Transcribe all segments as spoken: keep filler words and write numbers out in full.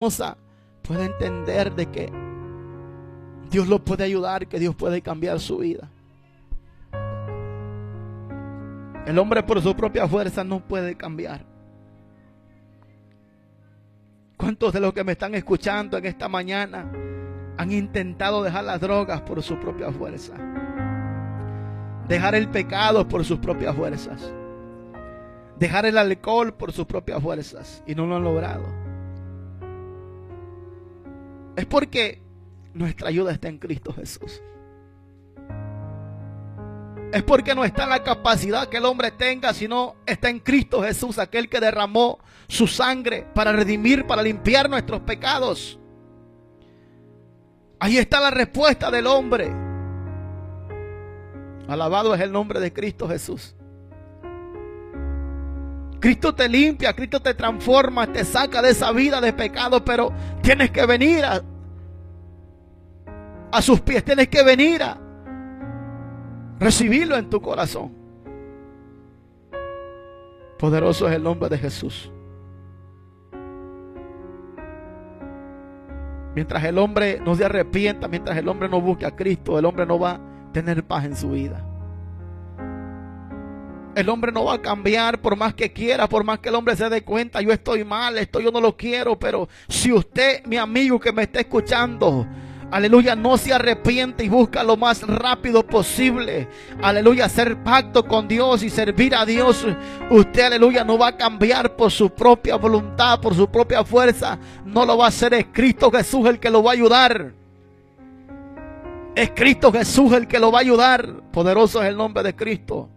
chismosa pueda entender de que Dios lo puede ayudar, que Dios puede cambiar su vida. El hombre por su propia fuerza no puede cambiar. ¿Cuántos de los que me están escuchando en esta mañana han intentado dejar las drogas por su propia fuerza? Dejar el pecado por sus propias fuerzas. Dejar el alcohol por sus propias fuerzas y no lo han logrado. Es porque nuestra ayuda está en Cristo Jesús. Es porque no está en la capacidad que el hombre tenga, sino está en Cristo Jesús, aquel que derramó su sangre para redimir, para limpiar nuestros pecados. Ahí está la respuesta del hombre. Alabado es el nombre de Cristo Jesús. Cristo te limpia, Cristo te transforma, te saca de esa vida de pecado, pero tienes que venir a, a sus pies, tienes que venir a recibirlo en tu corazón. Poderoso es el nombre de Jesús. Mientras el hombre no se arrepienta, mientras el hombre no busque a Cristo, el hombre no va a tener paz en su vida. El hombre no va a cambiar por más que quiera, por más que el hombre se dé cuenta, yo estoy mal, esto yo no lo quiero, pero si usted, mi amigo que me está escuchando, aleluya, no se arrepiente y busca lo más rápido posible, aleluya, hacer pacto con Dios y servir a Dios, usted, aleluya, no va a cambiar por su propia voluntad, por su propia fuerza, no lo va a hacer, es Cristo Jesús el que lo va a ayudar. Es Cristo Jesús el que lo va a ayudar. Poderoso es el nombre de Cristo.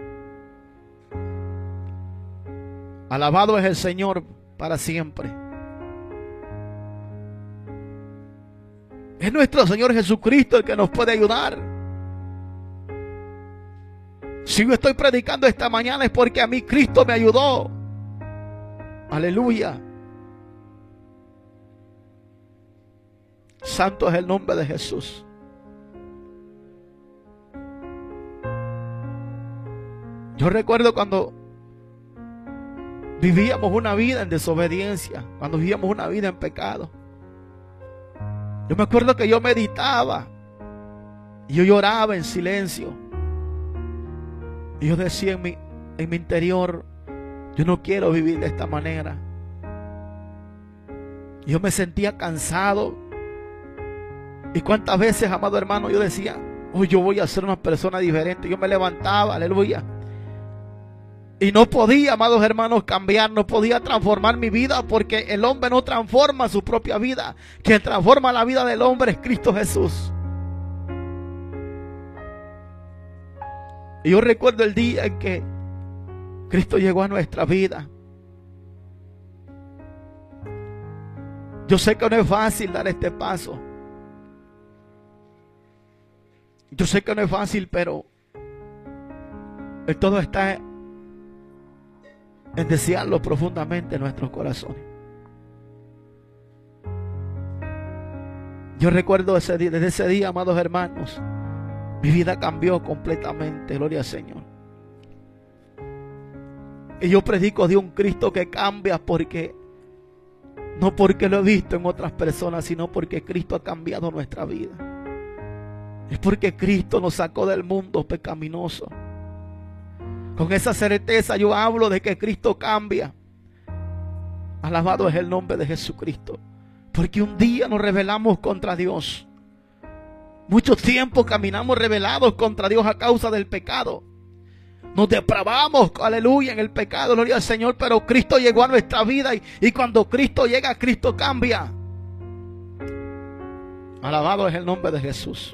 Alabado es el Señor para siempre. Es nuestro Señor Jesucristo el que nos puede ayudar. Si yo estoy predicando esta mañana es porque a mí Cristo me ayudó. Aleluya. Santo es el nombre de Jesús. Yo recuerdo cuando vivíamos una vida en desobediencia, cuando vivíamos una vida en pecado. Yo me acuerdo que yo meditaba y yo lloraba en silencio. Y yo decía en mi, en mi interior, yo no quiero vivir de esta manera. Y yo me sentía cansado. Y cuántas veces, amado hermano, yo decía, hoy yo voy a ser una persona diferente. Yo me levantaba, aleluya. Y no podía, amados hermanos, cambiar, no podía transformar mi vida, porque el hombre no transforma su propia vida. Quien transforma la vida del hombre es Cristo Jesús. Y yo recuerdo el día en que Cristo llegó a nuestra vida. Yo sé que no es fácil dar este paso. Yo sé que no es fácil, pero el todo está en en desearlo profundamente en nuestros corazones. Yo recuerdo ese día, desde ese día, amados hermanos, mi vida cambió completamente, gloria al Señor. Y yo predico de un Cristo que cambia porque, no porque lo he visto en otras personas, sino porque Cristo ha cambiado nuestra vida. Es porque Cristo nos sacó del mundo pecaminoso. Con esa certeza yo hablo de que Cristo cambia. Alabado es el nombre de Jesucristo. Porque un día nos rebelamos contra Dios. Mucho tiempo caminamos rebelados contra Dios a causa del pecado. Nos depravamos, aleluya, en el pecado, gloria al Señor. Pero Cristo llegó a nuestra vida y, y cuando Cristo llega, Cristo cambia. Alabado es el nombre de Jesús.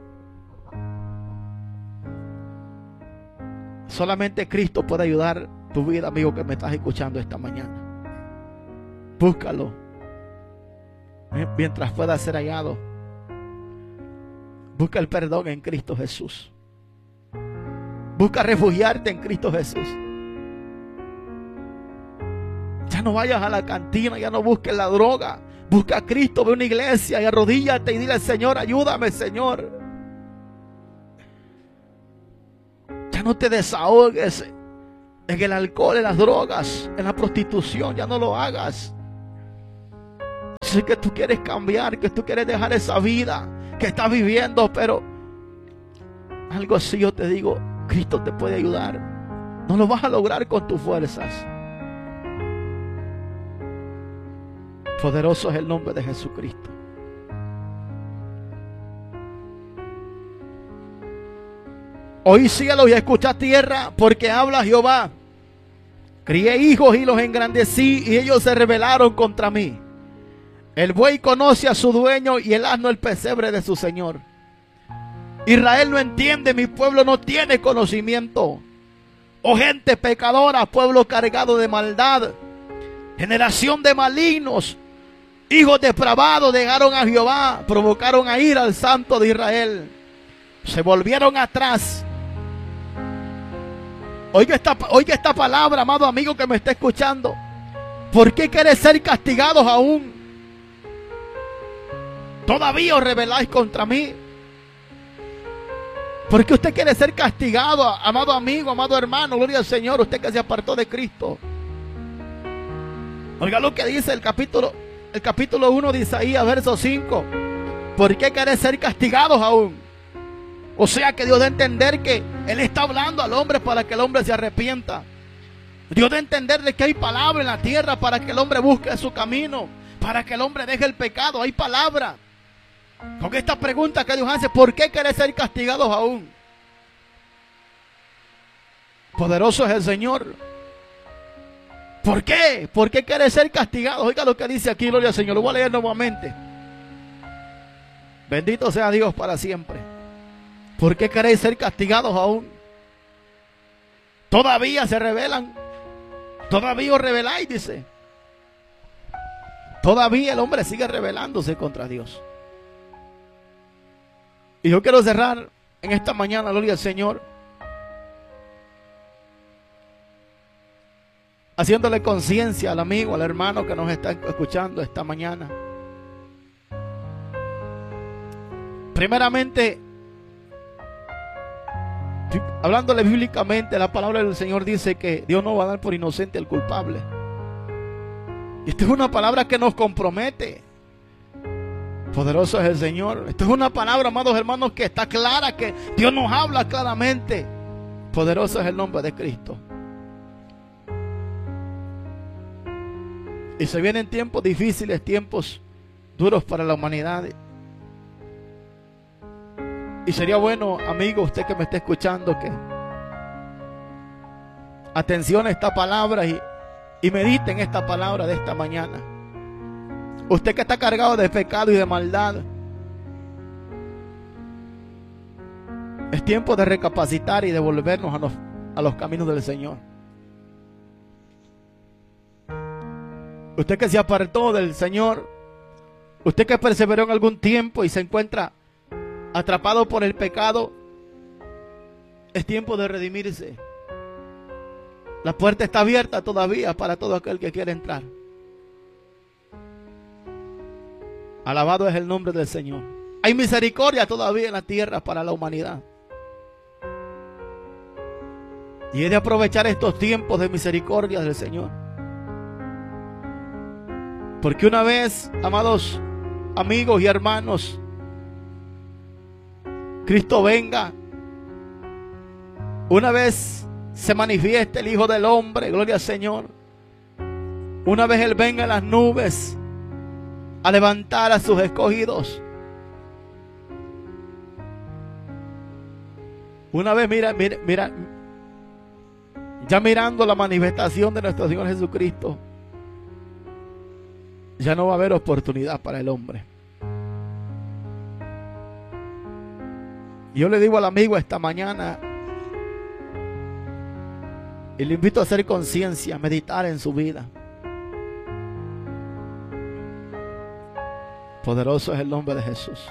Solamente Cristo puede ayudar tu vida, amigo que me estás escuchando esta mañana. Búscalo mientras pueda ser hallado. Busca el perdón en Cristo Jesús. Busca refugiarte en Cristo Jesús. Ya no vayas a la cantina, ya no busques la droga. Busca a Cristo, ve a una iglesia y arrodíllate y dile al Señor, ayúdame, Señor. Ya no te desahogues en el alcohol, en las drogas, en la prostitución. Ya no lo hagas. sé que tú quieres cambiar, que tú quieres dejar esa vida que estás viviendo, pero algo así yo te digo, Cristo te puede ayudar. No lo vas a lograr con tus fuerzas. Poderoso es el nombre de Jesucristo. Oí cielo y escucha tierra, porque habla Jehová. Crié hijos y los engrandecí, y ellos se rebelaron contra mí. El buey conoce a su dueño, y el asno el pesebre de su señor. Israel no entiende, mi pueblo no tiene conocimiento. Oh gente pecadora, pueblo cargado de maldad, generación de malignos, hijos depravados, dejaron a Jehová, provocaron a ira al Santo de Israel. Se volvieron atrás. Oiga esta, oiga esta palabra, amado amigo que me está escuchando. ¿Por qué queréis ser castigados aún? ¿Todavía os rebeláis contra mí? ¿Por qué usted quiere ser castigado, amado amigo, amado hermano? Gloria al Señor, usted que se apartó de Cristo. Oiga lo que dice el capítulo, el capítulo uno de Isaías, verso cinco. ¿Por qué queréis ser castigados aún? O sea que Dios da a entender que Él está hablando al hombre para que el hombre se arrepienta. Dios da a entender de que hay palabra en la tierra para que el hombre busque su camino, para que el hombre deje el pecado. Hay palabra. Con esta pregunta que Dios hace, ¿por qué queréis ser castigados aún? Poderoso es el Señor. ¿Por qué? ¿Por qué queréis ser castigados? Oiga lo que dice aquí, gloria al Señor. Lo voy a leer nuevamente. Bendito sea Dios para siempre. ¿Por qué queréis ser castigados aún? Todavía se rebelan. Todavía os rebeláis, dice. Todavía el hombre sigue rebelándose contra Dios. Y yo quiero cerrar en esta mañana, gloria al Señor, haciéndole conciencia al amigo, al hermano que nos está escuchando esta mañana. Primeramente, hablándole bíblicamente, la palabra del Señor dice que Dios no va a dar por inocente al culpable. Y esta es una palabra que nos compromete. Poderoso es el Señor. Esta es una palabra, amados hermanos, que está clara, que Dios nos habla claramente. Poderoso es el nombre de Cristo. Y se vienen tiempos difíciles, tiempos duros para la humanidad. Y sería bueno, amigo, usted que me está escuchando, que atención a esta palabra y, y medite en esta palabra de esta mañana. Usted que está cargado de pecado y de maldad, es tiempo de recapacitar y de volvernos a los, a los caminos del Señor. Usted que se apartó del Señor, usted que perseveró en algún tiempo y se encuentra atrapado por el pecado, es tiempo de redimirse. La puerta está abierta todavía para todo aquel que quiera entrar. Alabado es el nombre del Señor. Hay misericordia todavía en la tierra para la humanidad. Y he de aprovechar estos tiempos de misericordia del Señor. Porque una vez, amados amigos y hermanos, Cristo venga, una vez se manifieste el Hijo del Hombre, gloria al Señor, una vez Él venga en las nubes a levantar a sus escogidos, una vez, mira, mira, mira, ya mirando la manifestación de nuestro Señor Jesucristo, ya no va a haber oportunidad para el hombre. Yo le digo al amigo esta mañana, y le invito a hacer conciencia, a meditar en su vida. Poderoso es el nombre de Jesús.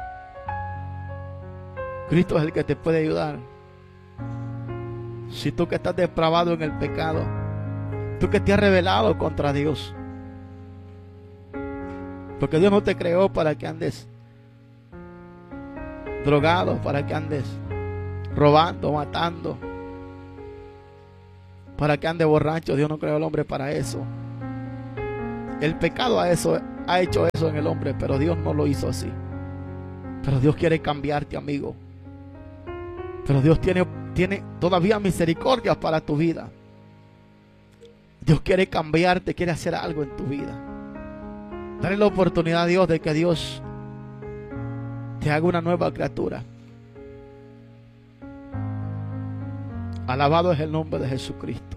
Cristo es el que te puede ayudar. Si tú que estás depravado en el pecado, tú que te has rebelado contra Dios, porque Dios no te creó para que andes drogado, para que andes robando, matando, para que andes borracho. Dios no creó al hombre para eso. El pecado a eso, ha hecho eso en el hombre, pero Dios no lo hizo así. Pero Dios quiere cambiarte, amigo. Pero Dios tiene, tiene todavía misericordia para tu vida. Dios quiere cambiarte, quiere hacer algo en tu vida. Dale la oportunidad a Dios de que Dios te haga una nueva criatura. Alabado es el nombre de Jesucristo.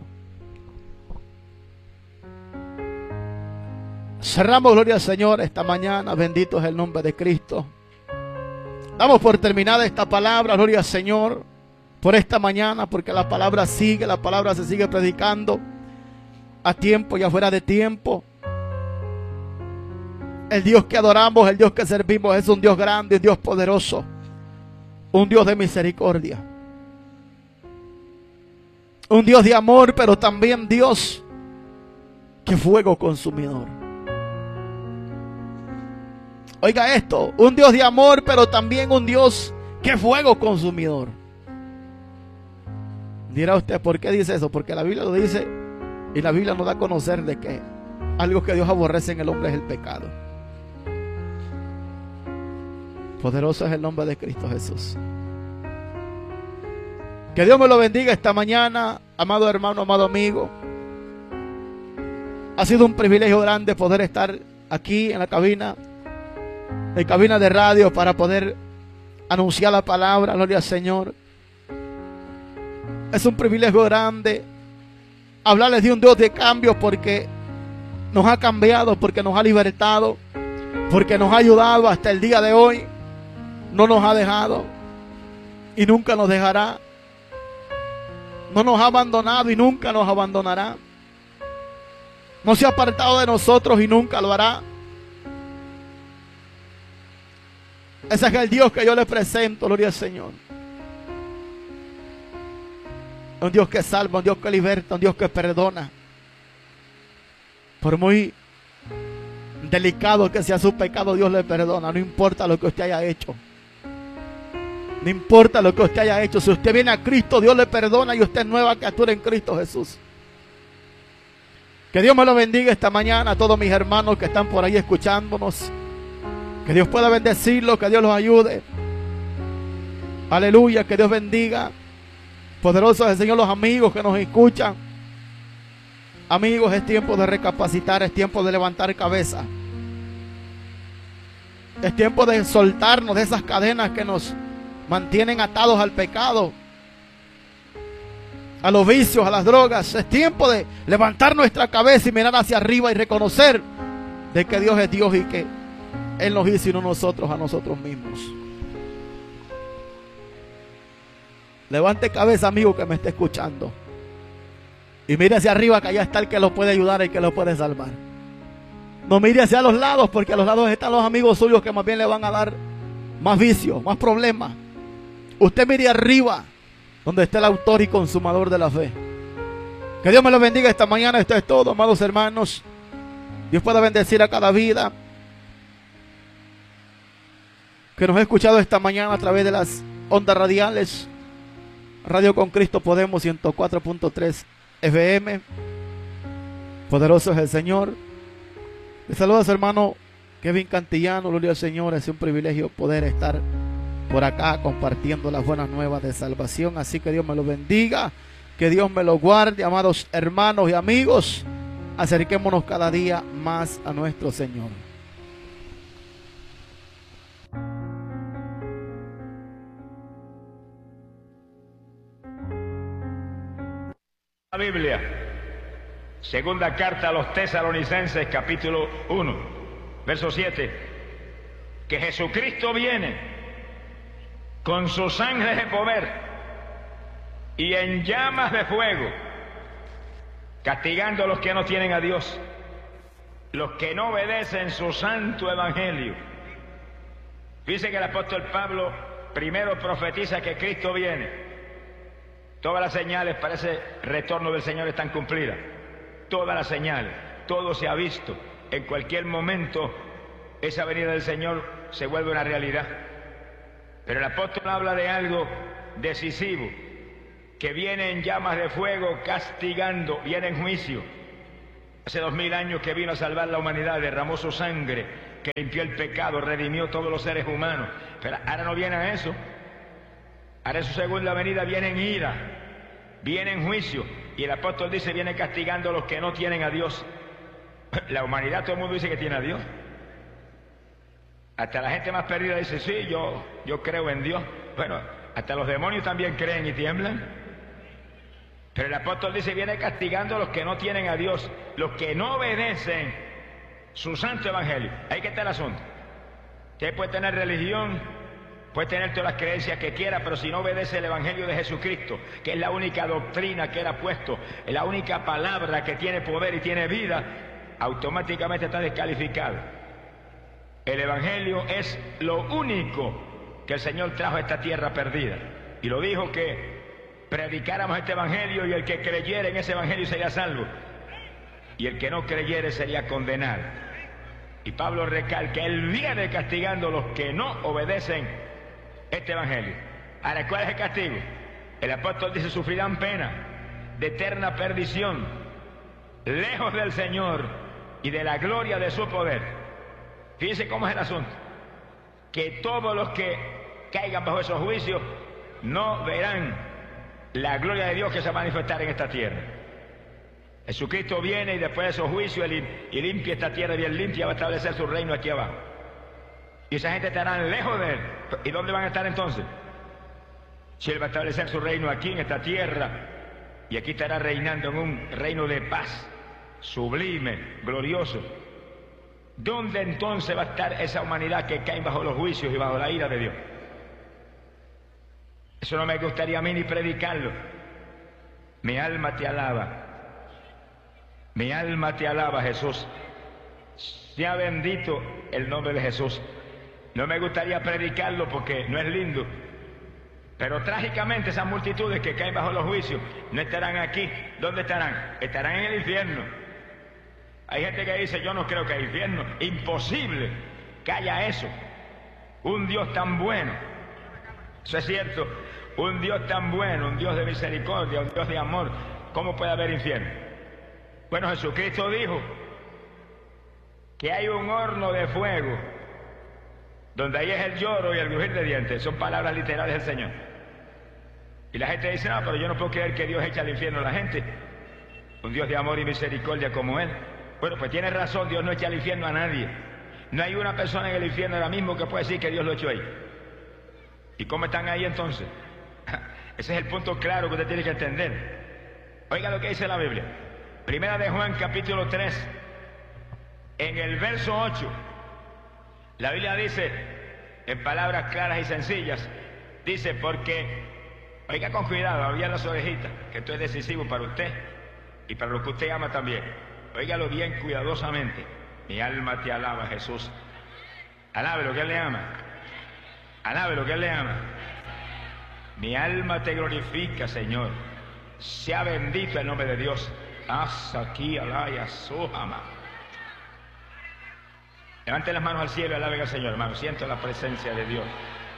Cerramos, gloria al Señor, esta mañana. Bendito es el nombre de Cristo. Damos por terminada esta palabra, gloria al Señor, por esta mañana, porque la palabra sigue, la palabra se sigue predicando a tiempo y afuera de tiempo. El Dios que adoramos, el Dios que servimos es un Dios grande, un Dios poderoso, un Dios de misericordia, un Dios de amor, pero también Dios que fuego consumidor. Oiga esto, un Dios de amor, pero también un Dios que fuego consumidor. Dirá usted, ¿por qué dice eso? Porque la Biblia lo dice y la Biblia nos da a conocer de que algo que Dios aborrece en el hombre es el pecado. Poderoso es el nombre de Cristo Jesús. Que Dios me lo bendiga esta mañana, amado hermano, amado amigo. Ha sido un privilegio grande poder estar aquí en la cabina, en cabina de radio, para poder anunciar la palabra, gloria al Señor. Es un privilegio grande hablarles de un Dios de cambio, porque nos ha cambiado, porque nos ha libertado, porque nos ha ayudado hasta el día de hoy. No nos ha dejado y nunca nos dejará. No nos ha abandonado y nunca nos abandonará. No se ha apartado de nosotros y nunca lo hará. Ese es el Dios que yo le presento, gloria al Señor. Un Dios que salva, un Dios que liberta, un Dios que perdona. Por muy delicado que sea su pecado, Dios le perdona. No importa lo que usted haya hecho. No importa lo que usted haya hecho. Si usted viene a Cristo, Dios le perdona y usted es nueva criatura en Cristo Jesús. Que Dios me lo bendiga esta mañana a todos mis hermanos que están por ahí escuchándonos. Que Dios pueda bendecirlos, que Dios los ayude. Aleluya, que Dios bendiga. Poderoso es el Señor, los amigos que nos escuchan. Amigos, es tiempo de recapacitar, es tiempo de levantar cabeza. Es tiempo de soltarnos de esas cadenas que nos mantienen atados al pecado, a los vicios, a las drogas. Es tiempo de levantar nuestra cabeza y mirar hacia arriba y reconocer de que Dios es Dios y que Él nos hizo y no nosotros a nosotros mismos. Levante cabeza, amigo que me esté escuchando, y mire hacia arriba, que allá está el que lo puede ayudar, el que lo puede salvar. No mire hacia los lados, porque a los lados están los amigos suyos que más bien le van a dar más vicios, más problemas. Usted mire arriba, donde está el autor y consumador de la fe. Que Dios me lo bendiga esta mañana. Esto es todo, amados hermanos. Dios pueda bendecir a cada vida que nos ha escuchado esta mañana a través de las ondas radiales. Radio con Cristo Podemos ciento cuatro punto tres F M. Poderoso es el Señor. Les saluda a su hermano Kevin Cantillano. Gloria al Señor. Es un privilegio poder estar por acá compartiendo las buenas nuevas de salvación. Así que Dios me lo bendiga, que Dios me lo guarde, amados hermanos y amigos. Acerquémonos cada día más a nuestro Señor. La Biblia, segunda carta a los Tesalonicenses, capítulo uno, verso siete, que Jesucristo viene con sus ángeles de poder y en llamas de fuego, castigando a los que no tienen a Dios, los que no obedecen su santo evangelio. Dice que el apóstol Pablo primero profetiza que Cristo viene. Todas las señales para ese retorno del Señor están cumplidas. Todas las señales, todo se ha visto. En cualquier momento esa venida del Señor se vuelve una realidad. Pero el apóstol habla de algo decisivo, que viene en llamas de fuego castigando, viene en juicio. Hace dos mil años que vino a salvar la humanidad, derramó su sangre, que limpió el pecado, redimió todos los seres humanos. Pero ahora no viene a eso. Ahora en su segunda venida viene en ira, viene en juicio. Y el apóstol dice, viene castigando a los que no tienen a Dios. La humanidad, todo el mundo dice que tiene a Dios. Hasta la gente más perdida dice, sí, yo, yo creo en Dios. Bueno, hasta los demonios también creen y tiemblan. Pero el apóstol dice, viene castigando a los que no tienen a Dios, los que no obedecen su santo evangelio. Ahí que está el asunto. Usted puede tener religión, puede tener todas las creencias que quiera, pero si no obedece el evangelio de Jesucristo, que es la única doctrina que él ha puesto, es la única palabra que tiene poder y tiene vida, automáticamente está descalificado. El evangelio es lo único que el Señor trajo a esta tierra perdida. Y lo dijo que predicáramos este evangelio y el que creyere en ese evangelio sería salvo. Y el que no creyere sería condenado. Y Pablo recalca, él viene castigando a los que no obedecen este evangelio. Ahora, ¿cuál es el castigo? El apóstol dice, sufrirán pena de eterna perdición, lejos del Señor y de la gloria de su poder. Fíjense cómo es el asunto. Que todos los que caigan bajo esos juicios no verán la gloria de Dios que se va a manifestar en esta tierra. Jesucristo viene y después de esos juicios y limpia esta tierra bien limpia, va a establecer su reino aquí abajo. Y esa gente estará lejos de él. ¿Y dónde van a estar entonces? Si él va a establecer su reino aquí en esta tierra, y aquí estará reinando en un reino de paz, sublime, glorioso. ¿Dónde entonces va a estar esa humanidad que cae bajo los juicios y bajo la ira de Dios? Eso no me gustaría a mí ni predicarlo. Mi alma te alaba. Mi alma te alaba, Jesús. Sea bendito el nombre de Jesús. No me gustaría predicarlo porque no es lindo. Pero trágicamente esas multitudes que caen bajo los juicios no estarán aquí. ¿Dónde estarán? Estarán en el infierno. Hay gente que dice, yo no creo que haya infierno. Imposible que haya eso. Un Dios tan bueno. Eso es cierto. Un Dios tan bueno, un Dios de misericordia, un Dios de amor. ¿Cómo puede haber infierno? Bueno, Jesucristo dijo que hay un horno de fuego donde ahí es el lloro y el crujir de dientes. Son palabras literales del Señor. Y la gente dice, no, pero yo no puedo creer que Dios eche al infierno a la gente. Un Dios de amor y misericordia como Él. Bueno, pues tiene razón, Dios no echa al infierno a nadie. No hay una persona en el infierno ahora mismo que pueda decir que Dios lo echó ahí. ¿Y cómo están ahí entonces? Ese es el punto claro que usted tiene que entender. Oiga lo que dice la Biblia. Primera de Juan, capítulo tres, en el verso ocho. La Biblia dice, en palabras claras y sencillas, dice, porque, oiga con cuidado, abría las orejitas, que esto es decisivo para usted y para lo que usted ama también. Óigalo bien cuidadosamente. Mi alma te alaba, Jesús. Alabe lo que Él le ama. Alabe lo que Él le ama. Mi alma te glorifica, Señor. Sea bendito el nombre de Dios. Haz aquí, alaya, sojama. Levante las manos al cielo y alaben al Señor, hermano. Siento la presencia de Dios.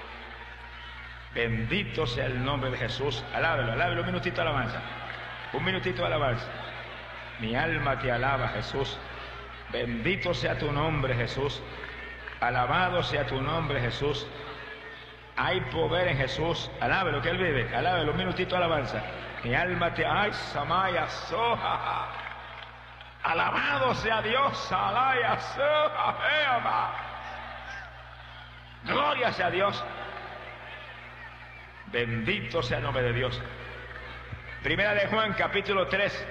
Bendito sea el nombre de Jesús. Alábelo, alábelo. Un minutito de alabanza. Un minutito de alabanza. Mi alma te alaba, Jesús. Bendito sea tu nombre, Jesús. Alabado sea tu nombre, Jesús. Hay poder en Jesús. Alábelo, que Él vive. Alábelo, un minutito de alabanza. Mi alma te... ¡Ay, Samaya, Soja! Alabado sea Dios. Alaya, Soja, Jehová. Gloria sea Dios. Bendito sea el nombre de Dios. Primera de Juan, capítulo tres.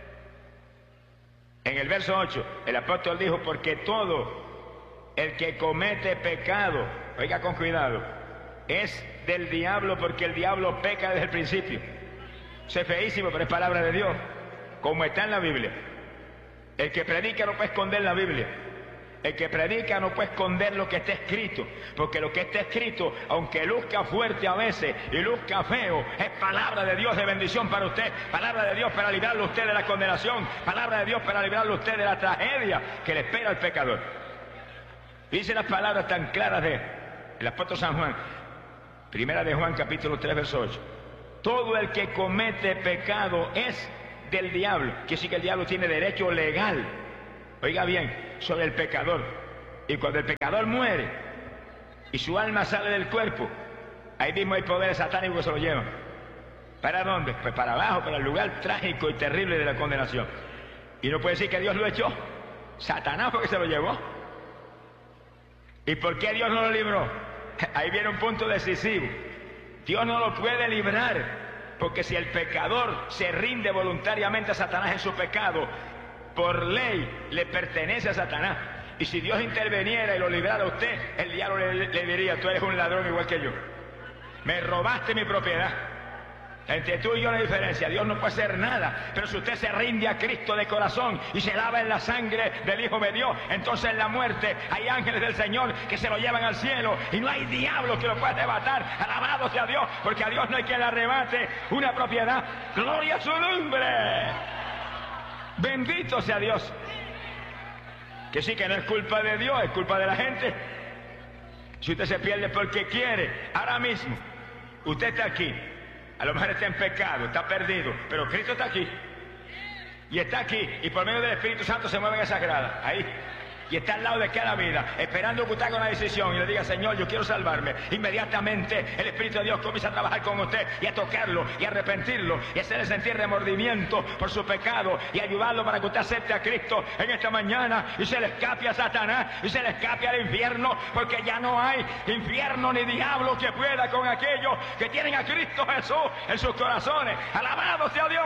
En el verso ocho, el apóstol dijo, porque todo el que comete pecado, oiga con cuidado, es del diablo, porque el diablo peca desde el principio. Eso es feísimo, pero es palabra de Dios, como está en la Biblia. El que predica no puede esconder la Biblia. El que predica no puede esconder lo que está escrito, porque lo que está escrito, aunque luzca fuerte a veces y luzca feo, es palabra de Dios de bendición para usted, palabra de Dios para librarlo a usted de la condenación, palabra de Dios para librarlo a usted de la tragedia que le espera al pecador. Dice las palabras tan claras de el apóstol San Juan, primera de Juan capítulo tres verso ocho. Todo el que comete pecado es del diablo. Quiere decir que el diablo tiene derecho legal, oiga bien, sobre el pecador. Y cuando el pecador muere y su alma sale del cuerpo, ahí mismo hay poderes satánicos que se lo llevan. ¿Para dónde? Pues para abajo, para el lugar trágico y terrible de la condenación. Y no puede decir que Dios lo echó. Satanás fue que se lo llevó. ¿Y por qué Dios no lo libró? Ahí viene un punto decisivo. Dios no lo puede librar, porque si el pecador se rinde voluntariamente a Satanás en su pecado, por ley le pertenece a Satanás. Y si Dios interveniera y lo librara a usted, el diablo le, le diría: tú eres un ladrón igual que yo, me robaste mi propiedad. Entre tú y yo no hay diferencia. Dios no puede hacer nada. Pero si usted se rinde a Cristo de corazón y se lava en la sangre del Hijo de Dios, entonces en la muerte hay ángeles del Señor que se lo llevan al cielo y no hay diablo que lo pueda arrebatar. Alabado sea Dios, porque a Dios no hay quien le arrebate una propiedad. Gloria a su nombre. Bendito sea Dios. Que sí, que no es culpa de Dios, es culpa de la gente. Si usted se pierde porque quiere, ahora mismo usted está aquí, a lo mejor está en pecado, está perdido, pero Cristo está aquí. Y está aquí, y por medio del Espíritu Santo se mueve en esa grada, ahí. Y está al lado de cada vida, esperando que usted haga una decisión y le diga: Señor, yo quiero salvarme. Inmediatamente el Espíritu de Dios comienza a trabajar con usted y a tocarlo y a arrepentirlo y a hacerle sentir remordimiento por su pecado y ayudarlo para que usted acepte a Cristo en esta mañana y se le escape a Satanás y se le escape al infierno, porque ya no hay infierno ni diablo que pueda con aquellos que tienen a Cristo Jesús en sus corazones. ¡Alabado sea Dios!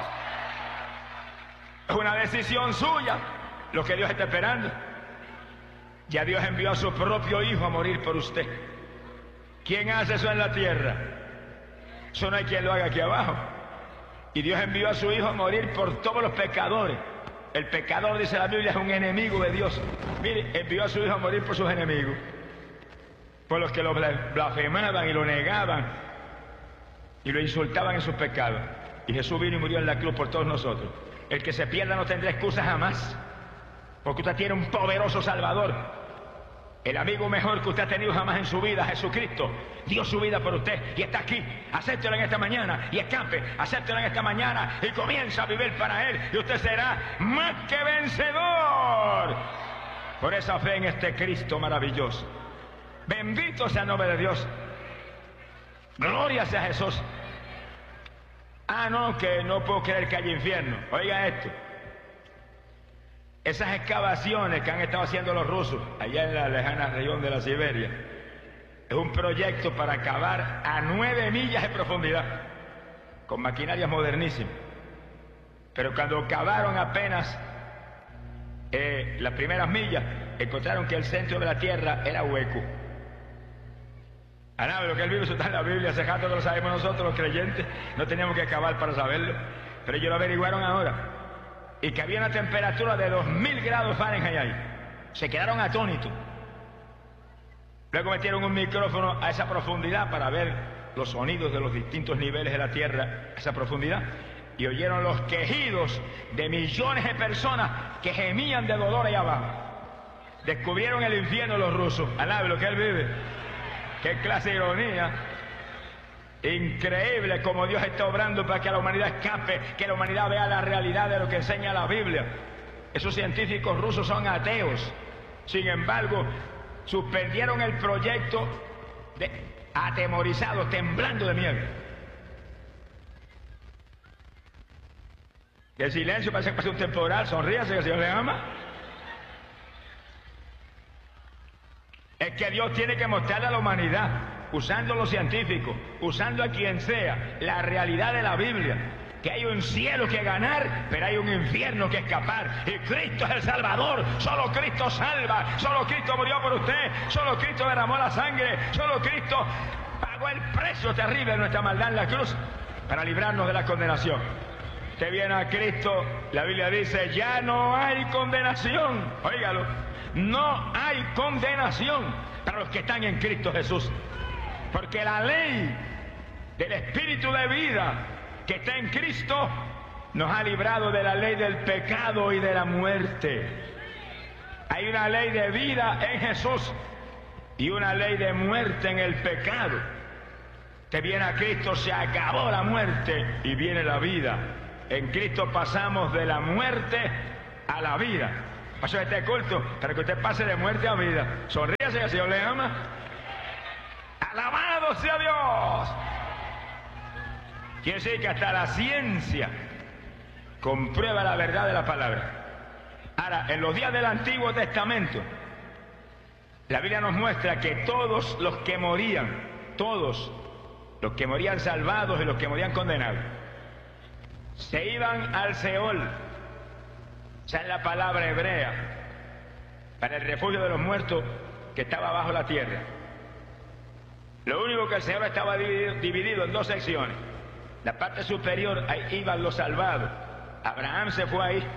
Es una decisión suya lo que Dios está esperando. Ya Dios envió a su propio Hijo a morir por usted. ¿Quién hace eso en la tierra? Eso no hay quien lo haga aquí abajo. Y Dios envió a su Hijo a morir por todos los pecadores. El pecador, dice la Biblia, es un enemigo de Dios. Mire, envió a su Hijo a morir por sus enemigos, por los que lo blasfemaban y lo negaban y lo insultaban en sus pecados. Y Jesús vino y murió en la cruz por todos nosotros. El que se pierda no tendrá excusa jamás, porque usted tiene un poderoso Salvador. El amigo mejor que usted ha tenido jamás en su vida, Jesucristo, dio su vida por usted y está aquí. Acéptelo en esta mañana y escape. Acéptelo en esta mañana y comienza a vivir para Él, y usted será más que vencedor por esa fe en este Cristo maravilloso. Bendito sea el nombre de Dios. Gloria sea Jesús. Ah, no, que no puedo creer que haya infierno. Oiga esto. Esas excavaciones que han estado haciendo los rusos allá en la lejana región de la Siberia es un proyecto para cavar a nueve millas de profundidad con maquinarias modernísimas. Pero cuando cavaron apenas eh, las primeras millas, encontraron que el centro de la tierra era hueco. Ah, no, lo que él vive, eso está en la Biblia, hace rato que lo sabemos nosotros los creyentes, no teníamos que cavar para saberlo, pero ellos lo averiguaron ahora. Y que había una temperatura de dos mil grados Fahrenheit ahí. Se quedaron atónitos. Luego metieron un micrófono a esa profundidad para ver los sonidos de los distintos niveles de la tierra a esa profundidad, y oyeron los quejidos de millones de personas que gemían de dolor allá abajo. Descubrieron el infierno los rusos. Alabe lo que él vive. Qué clase de ironía. Increíble como Dios está obrando para que la humanidad escape, que la humanidad vea la realidad de lo que enseña la Biblia. Esos científicos rusos son ateos. Sin embargo, suspendieron el proyecto de, atemorizados, temblando de miedo. Y el silencio parece que pasa un temporal. Sonríase, que el Señor le ama. Es que Dios tiene que mostrarle a la humanidad, usando los científicos, usando a quien sea, la realidad de la Biblia, que hay un cielo que ganar, pero hay un infierno que escapar, y Cristo es el Salvador. Solo Cristo salva, solo Cristo murió por usted, solo Cristo derramó la sangre, solo Cristo pagó el precio terrible de nuestra maldad en la cruz para librarnos de la condenación. Usted viene a Cristo, la Biblia dice: ya no hay condenación. Óigalo, no hay condenación para los que están en Cristo Jesús, porque la ley del Espíritu de vida que está en Cristo nos ha librado de la ley del pecado y de la muerte. Hay una ley de vida en Jesús y una ley de muerte en el pecado. Te viene a Cristo, se acabó la muerte y viene la vida. En Cristo pasamos de la muerte a la vida. Pasó este culto para que usted pase de muerte a vida. Sonríase, que el Señor le ama. ¡Alabado sea Dios! Quiere decir que hasta la ciencia comprueba la verdad de la palabra. Ahora, en los días del Antiguo Testamento, la Biblia nos muestra que todos los que morían, todos los que morían salvados y los que morían condenados, se iban al Seol. Esa es la palabra hebrea para el refugio de los muertos que estaba bajo la tierra. Lo único que el Seol estaba dividido, dividido en dos secciones. La parte superior, ahí iban los salvados. Abraham se fue ahí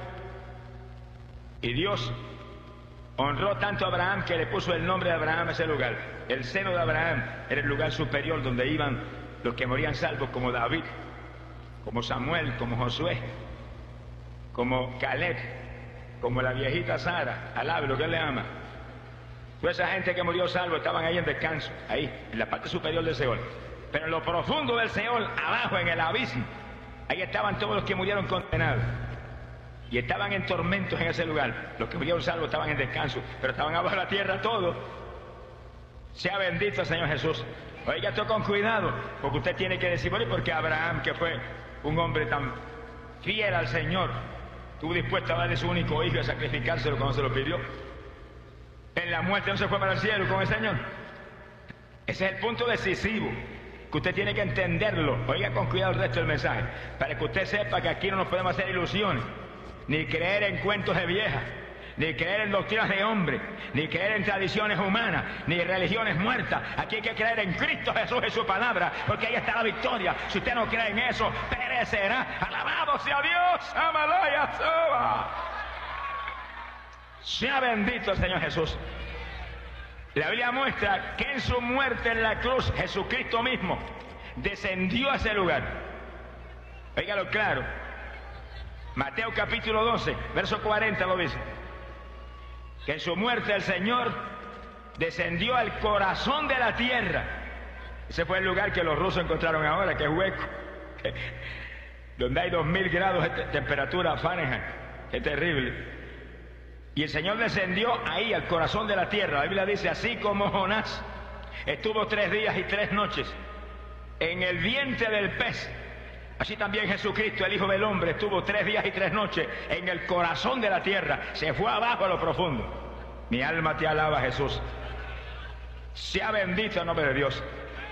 y Dios honró tanto a Abraham que le puso el nombre de Abraham a ese lugar. El seno de Abraham era el lugar superior donde iban los que morían salvos, como David, como Samuel, como Josué, como Caleb, como la viejita Sara. Alabe lo que él le ama. Toda esa gente que murió salvo estaban ahí en descanso, ahí, en la parte superior del Seol. Pero en lo profundo del Seol, abajo en el abismo, ahí estaban todos los que murieron condenados. Y estaban en tormentos en ese lugar. Los que murieron salvos estaban en descanso, pero estaban abajo de la tierra todos. Sea bendito el Señor Jesús. Oiga, esto con cuidado, porque usted tiene que decir, bueno, ¿y por qué Abraham, que fue un hombre tan fiel al Señor, estuvo dispuesto a darle su único hijo y a sacrificárselo cuando se lo pidió? En la muerte no se fue para el cielo con el Señor. Ese es el punto decisivo, que usted tiene que entenderlo. Oiga con cuidado el resto del mensaje, para que usted sepa que aquí no nos podemos hacer ilusiones, ni creer en cuentos de viejas, ni creer en doctrinas de hombres, ni creer en tradiciones humanas, ni religiones muertas. Aquí hay que creer en Cristo Jesús y su palabra, porque ahí está la victoria. Si usted no cree en eso, perecerá. Alabado sea Dios. Amalaya Soba. Sea bendito el Señor Jesús. La Biblia muestra que en su muerte en la cruz, Jesucristo mismo descendió a ese lugar. Óigalo claro. Mateo capítulo doce, verso cuarenta lo dice. Que en su muerte el Señor descendió al corazón de la tierra. Ese fue el lugar que los rusos encontraron ahora, que es hueco, que, donde hay dos mil grados de temperatura Fahrenheit. Qué terrible. Y el Señor descendió ahí, al corazón de la tierra. La Biblia dice, así como Jonás estuvo tres días y tres noches en el vientre del pez, así también Jesucristo, el Hijo del Hombre, estuvo tres días y tres noches en el corazón de la tierra. Se fue abajo a lo profundo. Mi alma te alaba, Jesús. Sea bendito el nombre de Dios.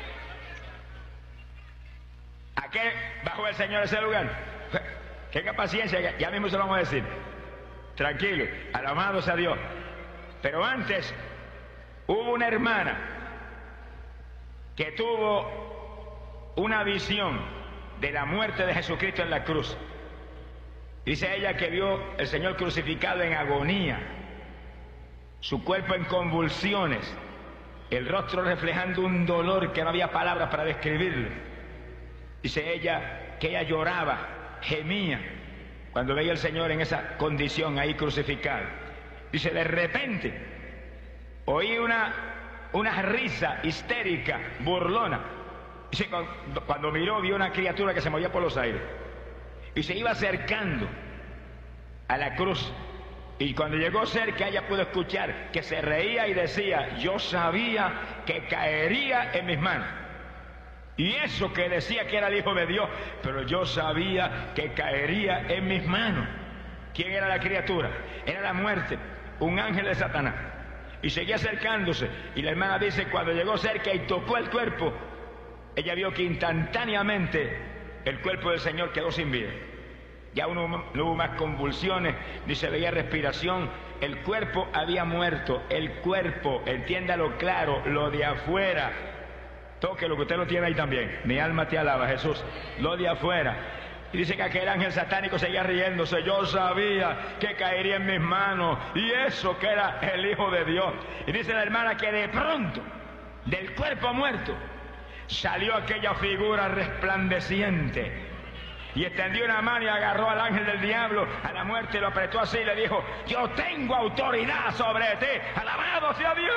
¿A qué bajó el Señor ese lugar? Tenga paciencia, ya mismo se lo vamos a decir. Tranquilo, alabado sea Dios. Pero antes hubo una hermana que tuvo una visión de la muerte de Jesucristo en la cruz. Dice ella que vio el Señor crucificado en agonía, su cuerpo en convulsiones, el rostro reflejando un dolor que no había palabras para describirlo. Dice ella que ella lloraba, gemía, cuando veía al Señor en esa condición ahí crucificado. Dice, de repente oí una, una risa histérica, burlona. Dice, cuando, cuando miró, vio una criatura que se movía por los aires y se iba acercando a la cruz. Y cuando llegó cerca, ella pudo escuchar que se reía y decía, yo sabía que caería en mis manos. Y eso que decía que era el Hijo de Dios, pero yo sabía que caería en mis manos. ¿Quién era la criatura? Era la muerte, un ángel de Satanás. Y seguía acercándose. Y la hermana dice, cuando llegó cerca y tocó el cuerpo, ella vio que instantáneamente el cuerpo del Señor quedó sin vida. Ya no, no hubo más convulsiones, ni se veía respiración. El cuerpo había muerto. El cuerpo, entiéndalo claro, lo de afuera. Toque lo que usted lo tiene ahí también. Mi alma te alaba, Jesús. Lo de afuera. Y dice que aquel ángel satánico seguía riéndose. Yo sabía que caería en mis manos. Y eso que era el Hijo de Dios. Y dice la hermana que de pronto, del cuerpo muerto, salió aquella figura resplandeciente. Y extendió una mano y agarró al ángel del diablo, a la muerte, y lo apretó así y le dijo, yo tengo autoridad sobre ti. Alabado sea Dios.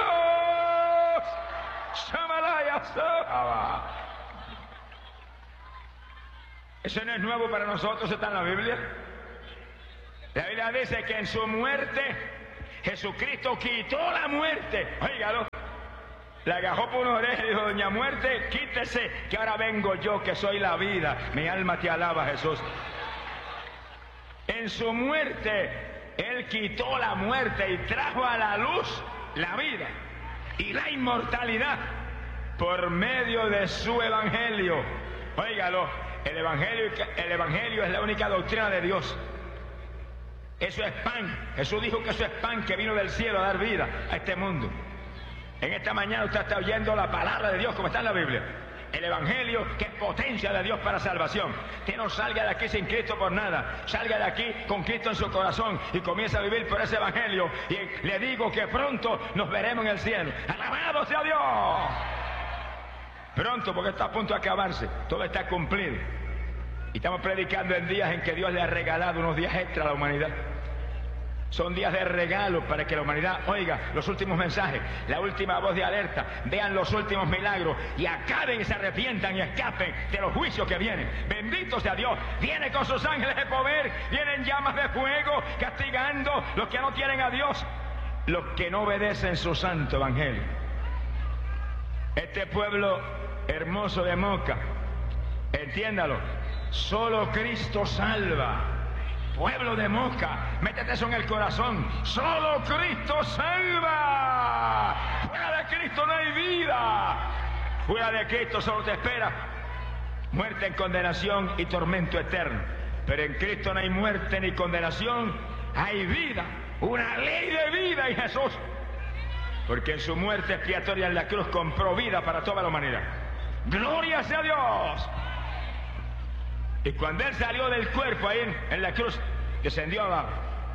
Eso no es nuevo para nosotros, está en la Biblia. La Biblia dice que en su muerte Jesucristo quitó la muerte. Óigalo. Le agajó por una oreja y dijo: doña muerte, quítese, que ahora vengo yo, que soy la vida. Mi alma te alaba, Jesús. En su muerte Él quitó la muerte y trajo a la luz la vida y la inmortalidad por medio de su evangelio. Óigalo, el evangelio, el evangelio es la única doctrina de Dios. Eso es pan. Jesús dijo que eso es pan que vino del cielo a dar vida a este mundo. En esta mañana usted está oyendo la palabra de Dios como está en la Biblia. El evangelio, que es potencia de Dios para salvación. Que no salga de aquí sin Cristo por nada. Salga de aquí con Cristo en su corazón y comienza a vivir por ese evangelio. Y le digo que pronto nos veremos en el cielo. ¡Alabado sea Dios! Pronto, porque está a punto de acabarse. Todo está cumplido. Y estamos predicando en días en que Dios le ha regalado unos días extra a la humanidad. Son días de regalo para que la humanidad oiga los últimos mensajes, la última voz de alerta, vean los últimos milagros y acaben y se arrepientan y escapen de los juicios que vienen. Bendito sea Dios. Viene con sus ángeles de poder, vienen llamas de fuego castigando los que no tienen a Dios, los que no obedecen su santo evangelio. Este pueblo hermoso de Moca, entiéndalo, solo Cristo salva. Pueblo de Moca, métete eso en el corazón. Solo Cristo salva. Fuera de Cristo no hay vida. Fuera de Cristo solo te espera muerte en condenación y tormento eterno. Pero en Cristo no hay muerte ni condenación, hay vida, una ley de vida en Jesús. Porque en su muerte expiatoria en la cruz compró vida para toda la humanidad. ¡Gloria sea Dios! Y cuando Él salió del cuerpo ahí en, en la cruz, descendió abajo,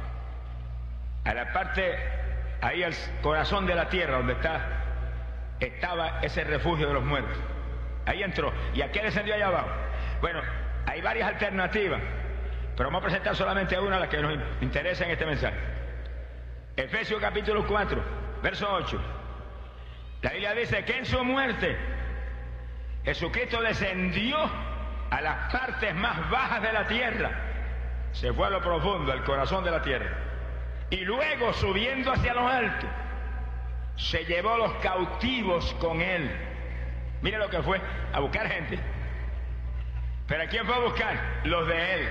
a la parte, ahí al corazón de la tierra, donde está, estaba ese refugio de los muertos. Ahí entró. ¿Y a qué descendió allá abajo? Bueno, hay varias alternativas, pero vamos a presentar solamente una, la que nos interesa en este mensaje. Efesios capítulo cuatro, verso ocho. La Biblia dice que en su muerte Jesucristo descendió a las partes más bajas de la tierra, se fue a lo profundo, al corazón de la tierra, y luego subiendo hacia lo alto se llevó los cautivos con Él. Mire lo que fue, a buscar gente. ¿Pero a quién fue a buscar? Los de Él.